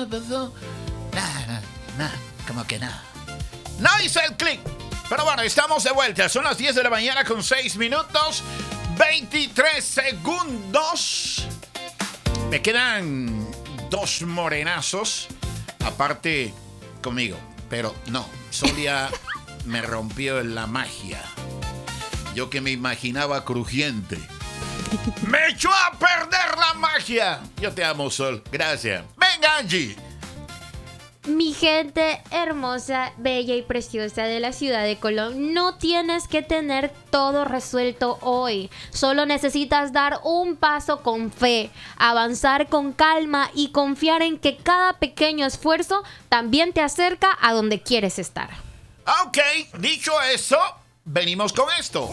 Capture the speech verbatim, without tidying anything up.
nada pasó. Nada, nada, como que nada. No hizo el clic. Pero bueno, estamos de vuelta. Son las diez de la mañana con seis minutos, veintitrés segundos. Me quedan dos morenazos. Aparte conmigo. Pero no, Solia me rompió la magia. Yo que me imaginaba crujiente. ¡Me echó a perder la magia! Yo te amo, Sol. Gracias. Venga, Angie. Mi gente hermosa, bella y preciosa de la ciudad de Colón, no tienes que tener todo resuelto hoy. Solo necesitas dar un paso con fe, avanzar con calma y confiar en que cada pequeño esfuerzo también te acerca a donde quieres estar. Ok, dicho eso, venimos con esto.